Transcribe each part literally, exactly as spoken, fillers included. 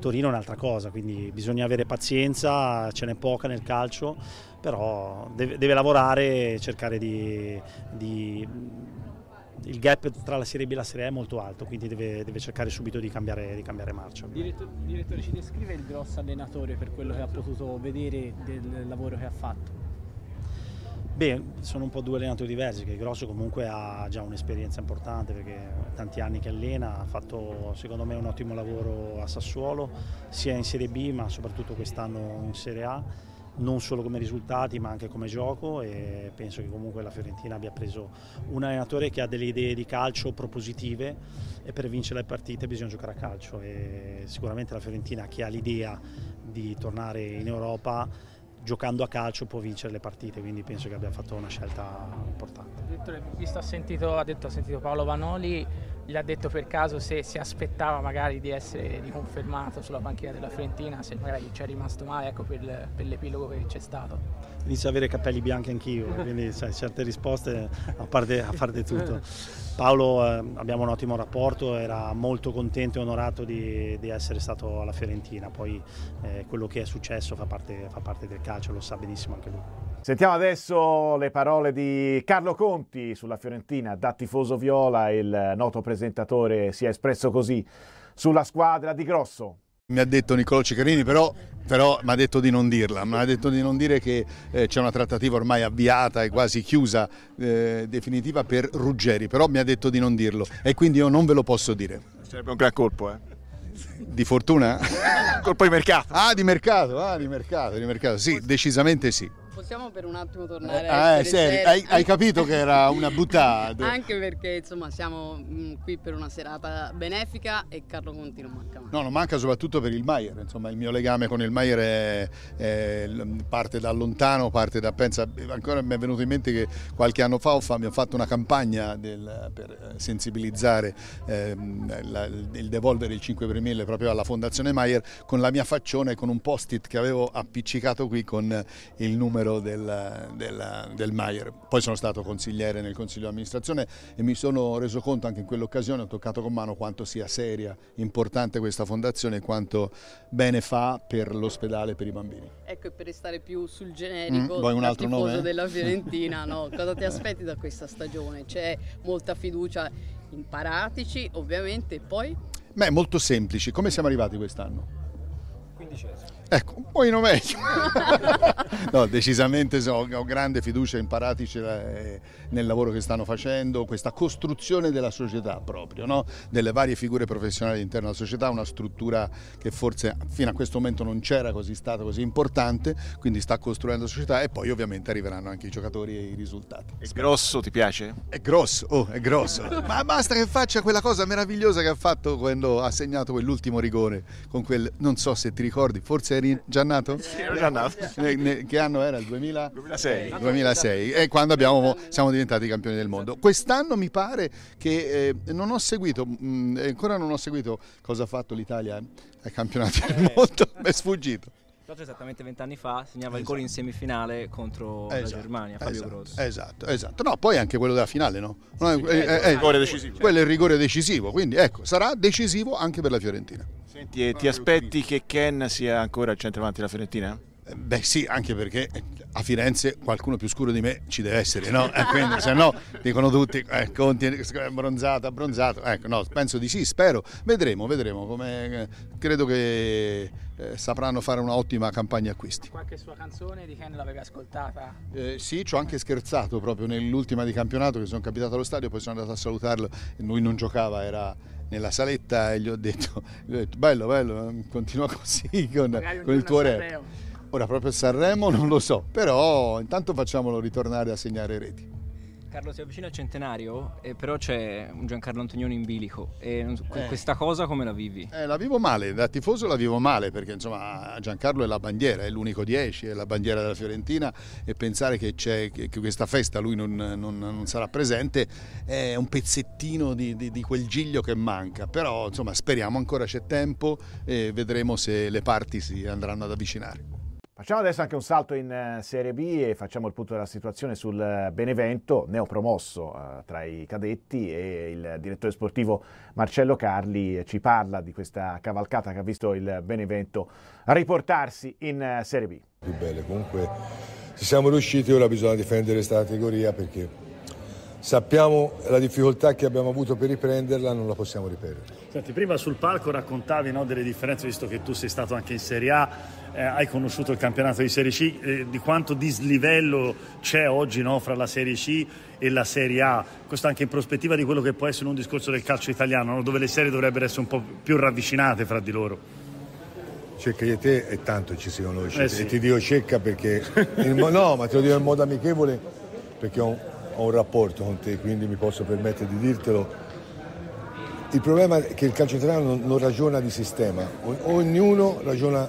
Torino è un'altra cosa, quindi bisogna avere pazienza, ce n'è poca nel calcio, però deve, deve lavorare e cercare di, di... il gap tra la Serie B e la Serie A è molto alto, quindi deve, deve cercare subito di cambiare, di cambiare marcia. Direttore, direttore, ci descrive il grosso allenatore per quello che ha potuto vedere del lavoro che ha fatto? Beh, sono un po' due allenatori diversi, che il Grosso comunque ha già un'esperienza importante perché ha tanti anni che allena, ha fatto secondo me un ottimo lavoro a Sassuolo, sia in Serie B ma soprattutto quest'anno in Serie A, non solo come risultati ma anche come gioco, e penso che comunque la Fiorentina abbia preso un allenatore che ha delle idee di calcio propositive, e per vincere le partite bisogna giocare a calcio, e sicuramente la Fiorentina, che ha l'idea di tornare in Europa giocando a calcio, può vincere le partite, quindi penso che abbia fatto una scelta importante. Direttore, visto, ha sentito, ha detto, ha sentito Paolo Vanoli, gli ha detto per caso se si aspettava magari di essere riconfermato sulla panchina della Fiorentina, se magari ci è rimasto male, ecco, per, per l'epilogo che c'è stato. Inizio ad avere capelli bianchi anch'io, quindi sai, certe risposte a parte, a parte tutto. Paolo, eh, abbiamo un ottimo rapporto, era molto contento e onorato di, di essere stato alla Fiorentina, poi eh, quello che è successo fa parte, fa parte del calcio, lo sa benissimo anche lui. Sentiamo adesso le parole di Carlo Conti sulla Fiorentina. Da tifoso viola il noto presentatore si è espresso così sulla squadra di Grosso. Mi ha detto Niccolò Ceccarini, però, però mi ha detto di non dirla, mi ha detto di non dire che eh, c'è una trattativa ormai avviata e quasi chiusa, eh, definitiva per Ruggeri, però mi ha detto di non dirlo e quindi io non ve lo posso dire. Sarebbe un gran colpo, eh? Di fortuna? Colpo di mercato. Ah, di mercato, ah, di mercato, di mercato, sì, decisamente sì. Possiamo per un attimo tornare ah, a eh, seri, hai, hai capito che era una buttata? Anche perché insomma siamo mh, qui per una serata benefica e Carlo Conti non manca mai. No, non manca soprattutto per il Maier, insomma il mio legame con il Maier è, è, parte da lontano, parte da, pensa, ancora mi è venuto in mente che qualche anno fa abbiamo fatto una campagna del, per sensibilizzare eh, la, il devolvere il cinque per mille proprio alla Fondazione Maier, con la mia faccione, con un post-it che avevo appiccicato qui con il numero del, del, del Maier. Poi sono stato consigliere nel consiglio di amministrazione e mi sono reso conto anche in quell'occasione, ho toccato con mano quanto sia seria, importante questa fondazione e quanto bene fa per l'ospedale per i bambini. Ecco, e per restare più sul generico, mm, vuoi un altro tifoso nome? della Fiorentina, no? Cosa ti aspetti da questa stagione? C'è molta fiducia in Paratici, ovviamente, e poi? Beh, molto semplici. Come siamo arrivati quest'anno? Quindicesimo. Ecco, un po' meglio. No, decisamente ho, ho grande fiducia in Paratici nel lavoro che stanno facendo, questa costruzione della società proprio, no? Delle varie figure professionali all'interno della società, una struttura che forse fino a questo momento non c'era così stata così importante, quindi sta costruendo la società e poi ovviamente arriveranno anche i giocatori e i risultati. È grosso, ti piace? È grosso, oh, è grosso. Ma basta che faccia quella cosa meravigliosa che ha fatto quando ha segnato quell'ultimo rigore, con quel, non so se ti ricordi, forse eri già nato? Sì, ero già nato. Che anno era? Il duemila? duemilasei. duemilasei, e quando abbiamo, siamo diventati campioni del mondo. Quest'anno mi pare che eh, non ho seguito, mh, ancora non ho seguito cosa ha fatto l'Italia ai campionati del mondo, mi è sfuggito. Esattamente vent'anni fa segnava il gol in semifinale contro esatto, la Germania, Fabio esatto, Gross. Esatto, esatto. No, poi anche quello della finale, no? Sì, eh, eh, eh, il rigore decisivo. Quello è il rigore decisivo, quindi ecco, sarà decisivo anche per la Fiorentina. Senti, e ti aspetti che Ken sia ancora il centravanti della Fiorentina? Beh sì, anche perché a Firenze qualcuno più scuro di me ci deve essere, no? E quindi se no dicono tutti eh, Conti è abbronzato, abbronzato. Ecco, no, penso di sì, spero. Vedremo, vedremo. Come, credo che eh, sapranno fare un'ottima campagna acquisti. Qualche sua canzone di Ken l'avevi ascoltata? Eh, sì, ci ho anche scherzato proprio nell'ultima di campionato, che sono capitato allo stadio, poi sono andato a salutarlo, lui non giocava, era nella saletta e gli ho detto, gli ho detto bello, bello, continua così con, con il tuo rap. Ora proprio a Sanremo non lo so, però intanto facciamolo ritornare a segnare reti. Carlo, si avvicina al centenario, eh, però c'è un Giancarlo Antonioni in bilico e non so, eh. questa cosa come la vivi? Eh, la vivo male, da tifoso la vivo male perché insomma Giancarlo è la bandiera, è l'unico dieci, è la bandiera della Fiorentina e pensare che, c'è, che, che questa festa lui non, non, non sarà presente è un pezzettino di, di, di quel giglio che manca, però insomma speriamo ancora c'è tempo e vedremo se le parti si andranno ad avvicinare. Facciamo adesso anche un salto in Serie B e facciamo il punto della situazione sul Benevento, neopromosso uh, tra i cadetti, e il direttore sportivo Marcello Carli ci parla di questa cavalcata che ha visto il Benevento riportarsi in uh, Serie B. Più belle, comunque ci siamo riusciti, ora bisogna difendere questa categoria perché sappiamo la difficoltà che abbiamo avuto per riprenderla, non la possiamo ripetere. Senti, prima sul palco raccontavi, no, delle differenze, visto che tu sei stato anche in Serie A, eh, hai conosciuto il campionato di Serie C, eh, di quanto dislivello c'è oggi, no, fra la Serie C e la Serie A, questo anche in prospettiva di quello che può essere un discorso del calcio italiano, no, dove le serie dovrebbero essere un po' più ravvicinate fra di loro. Cecca e te è tanto ci si conosce, eh sì. E ti dico Cecca perché, il, no, ma te lo dico in modo amichevole perché ho un, ho un rapporto con te, quindi mi posso permettere di dirtelo. Il problema è che il calcio italiano non, non ragiona di sistema, ognuno ragiona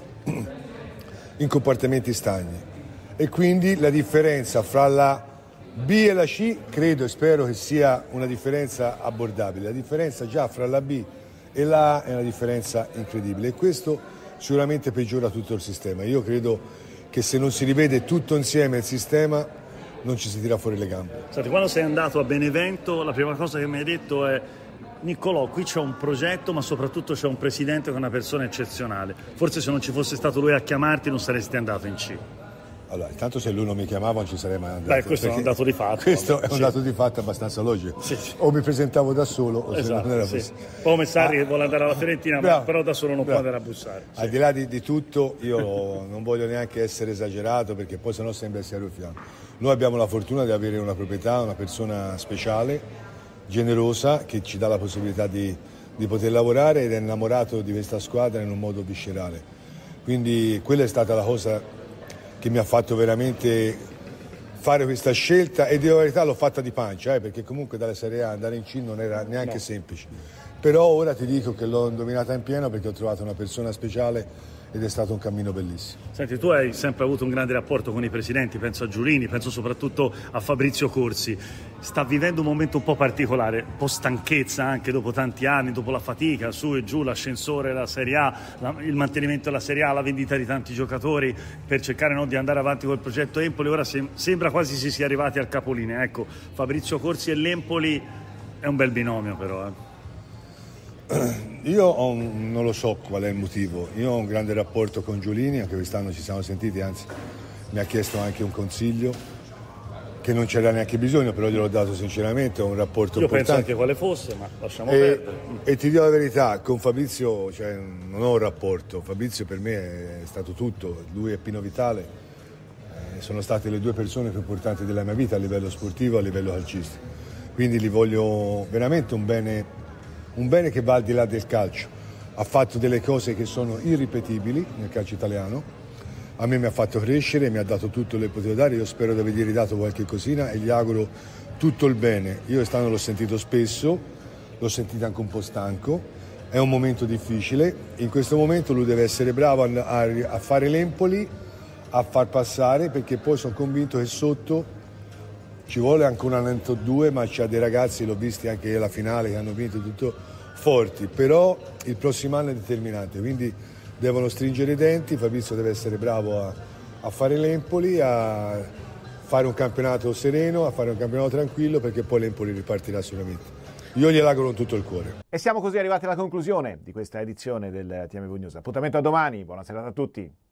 in compartimenti stagni e quindi la differenza fra la B e la C credo e spero che sia una differenza abbordabile. La differenza già fra la B e la A è una differenza incredibile e questo sicuramente peggiora tutto il sistema. Io credo che se non si rivede tutto insieme il sistema non ci si tira fuori le gambe. Senti, quando sei andato a Benevento la prima cosa che mi hai detto è: Niccolò, qui c'è un progetto ma soprattutto c'è un presidente che è una persona eccezionale, forse se non ci fosse stato lui a chiamarti non saresti andato in C. Allora, intanto se lui non mi chiamava non ci sarei mai andato. Beh, questo è un dato di fatto. Questo è un sì. dato di fatto abbastanza logico. Sì, sì. O mi presentavo da solo o esatto, se non era sì. così. Poi Messari che ah, vuole andare alla Fiorentina, bravo, però da solo non bravo. può andare a bussare. Sì. Al di là di, di tutto, io non voglio neanche essere esagerato perché poi sennò sembra essere fiamme. Noi abbiamo la fortuna di avere una proprietà, una persona speciale, generosa, che ci dà la possibilità di, di poter lavorare ed è innamorato di questa squadra in un modo viscerale. Quindi quella è stata la cosa che mi ha fatto veramente fare questa scelta e di verità l'ho fatta di pancia, eh, perché comunque dalla Serie A andare in C non era neanche no. semplice. Però ora ti dico che l'ho indovinata in pieno perché ho trovato una persona speciale ed è stato un cammino bellissimo. Senti, tu hai sempre avuto un grande rapporto con i presidenti, penso a Giulini, penso soprattutto a Fabrizio Corsi. Sta vivendo un momento un po' particolare, un po' stanchezza anche dopo tanti anni, dopo la fatica, su e giù, l'ascensore, la Serie A, la, il mantenimento della Serie A, la vendita di tanti giocatori per cercare no, di andare avanti col progetto Empoli. Ora sem- sembra quasi si sia arrivati al capolinea. Ecco, Fabrizio Corsi e l'Empoli è un bel binomio però. Eh. Io ho un, non lo so qual è il motivo, io ho un grande rapporto con Giulini, anche quest'anno ci siamo sentiti, anzi mi ha chiesto anche un consiglio che non c'era neanche bisogno, però gliel'ho dato sinceramente, ho un rapporto io importante. Penso anche quale fosse, ma lasciamo e, perdere. E ti dico la verità, con Fabrizio cioè, non ho un rapporto, Fabrizio per me è stato tutto, lui e Pino Vitale eh, sono state le due persone più importanti della mia vita a livello sportivo e a livello calcistico, quindi gli voglio veramente un bene. Un bene che va al di là del calcio, ha fatto delle cose che sono irripetibili nel calcio italiano, a me mi ha fatto crescere, mi ha dato tutto che potevo dare, io spero di avergli ridato qualche cosina e gli auguro tutto il bene. Io quest'anno l'ho sentito spesso, l'ho sentito anche un po' stanco, è un momento difficile, in questo momento lui deve essere bravo a, a fare l'Empoli, a far passare, perché poi sono convinto che sotto ci vuole anche un annetto o due, ma c'ha dei ragazzi, l'ho visti anche alla finale, che hanno vinto tutto forti, però il prossimo anno è determinante, quindi devono stringere i denti, Fabrizio deve essere bravo a, a fare l'Empoli, a fare un campionato sereno, a fare un campionato tranquillo, perché poi l'Empoli ripartirà sicuramente. Io glielo auguro con tutto il cuore. E siamo così arrivati alla conclusione di questa edizione del T M V News. Appuntamento a domani, buona serata a tutti.